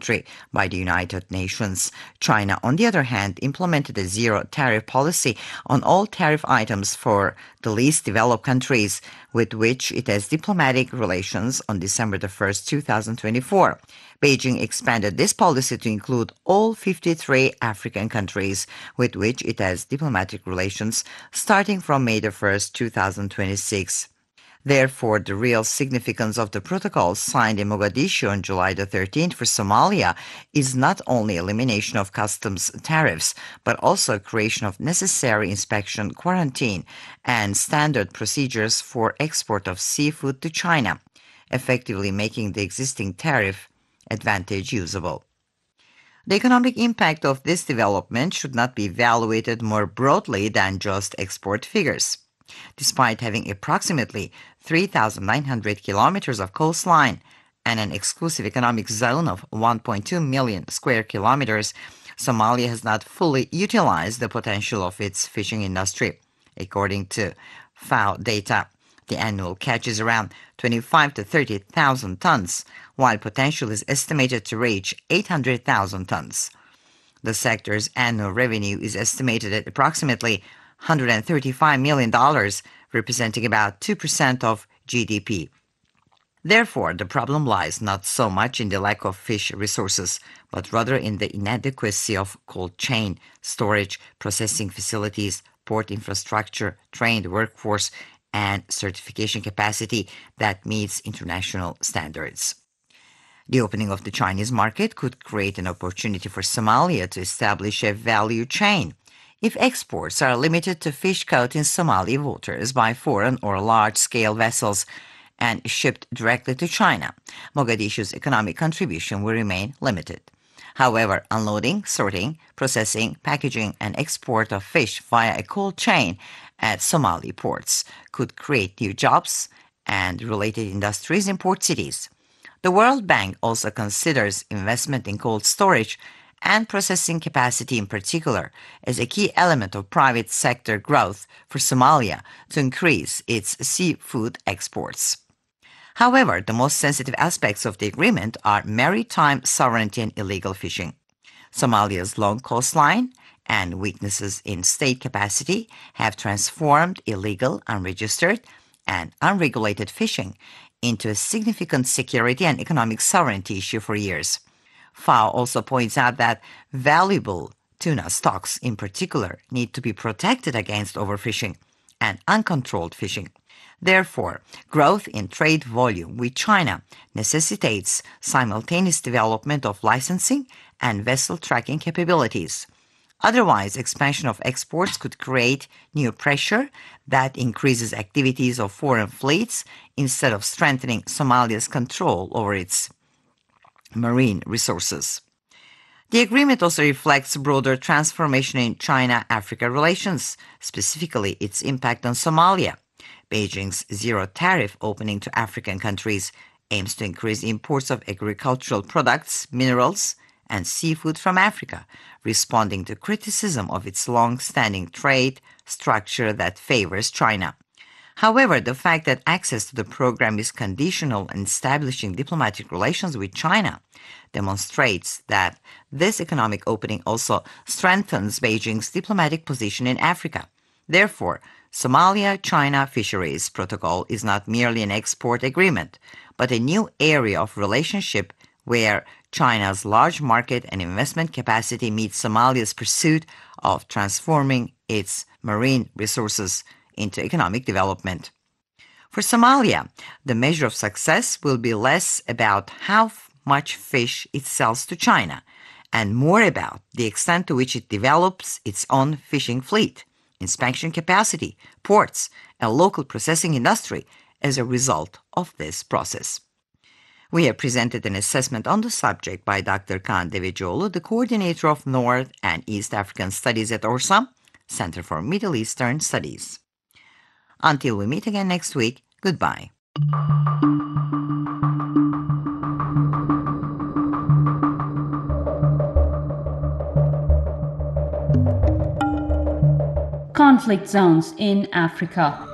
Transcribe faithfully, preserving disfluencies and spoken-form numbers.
country by the United Nations. China, on the other hand, implemented a zero tariff policy on all tariff items for the least developed countries, with which it has diplomatic relations on December the first, two thousand twenty-four. Beijing expanded this policy to include all fifty-three African countries, with which it has diplomatic relations starting from May the first, two thousand twenty-six. Therefore, the real significance of the protocol signed in Mogadishu on July the thirteenth for Somalia is not only elimination of customs tariffs, but also creation of necessary inspection, quarantine, and standard procedures for export of seafood to China, effectively making the existing tariff advantage usable. The economic impact of this development should not be evaluated more broadly than just export figures. Despite having approximately three thousand nine hundred kilometers of coastline and an exclusive economic zone of one point two million square kilometers, Somalia has not fully utilized the potential of its fishing industry. According to F A O data, the annual catch is around twenty-five to thirty thousand tons, while potential is estimated to reach eight hundred thousand tons. The sector's annual revenue is estimated at approximately one hundred thirty-five million dollars, representing about two percent of G D P. Therefore, the problem lies not so much in the lack of fish resources, but rather in the inadequacy of cold chain, storage, processing facilities, port infrastructure, trained workforce, and certification capacity that meets international standards. The opening of the Chinese market could create an opportunity for Somalia to establish a value chain. If exports are limited to fish caught in Somali waters by foreign or large-scale vessels and shipped directly to China, Mogadishu's economic contribution will remain limited. However, unloading, sorting, processing, packaging, and export of fish via a cold chain at Somali ports could create new jobs and related industries in port cities. The World Bank also considers investment in cold storage and processing capacity in particular as a key element of private sector growth for Somalia to increase its seafood exports. However, the most sensitive aspects of the agreement are maritime sovereignty and illegal fishing. Somalia's long coastline and weaknesses in state capacity have transformed illegal, unregistered, and unregulated fishing into a significant security and economic sovereignty issue for years. F A O also points out that valuable tuna stocks in particular need to be protected against overfishing and uncontrolled fishing. Therefore, growth in trade volume with China necessitates simultaneous development of licensing and vessel tracking capabilities. Otherwise, expansion of exports could create new pressure that increases activities of foreign fleets instead of strengthening Somalia's control over its marine resources. The agreement also reflects broader transformation in China-Africa relations, specifically its impact on Somalia. Beijing's zero tariff opening to African countries aims to increase imports of agricultural products, minerals, and seafood from Africa, responding to criticism of its long-standing trade structure that favors China. However, the fact that access to the program is conditional on establishing diplomatic relations with China demonstrates that this economic opening also strengthens Beijing's diplomatic position in Africa. Therefore, Somalia-China Fisheries Protocol is not merely an export agreement, but a new area of relationship where China's large market and investment capacity meets Somalia's pursuit of transforming its marine resources into economic development. For Somalia, the measure of success will be less about how much fish it sells to China and more about the extent to which it develops its own fishing fleet, inspection capacity, ports, and local processing industry as a result of this process. We have presented an assessment on the subject by Doctor Kaan Devecioğlu, the coordinator of North and East African Studies at ORSAM, Center for Middle Eastern Studies. Until we meet again next week, goodbye. Conflict zones in Africa.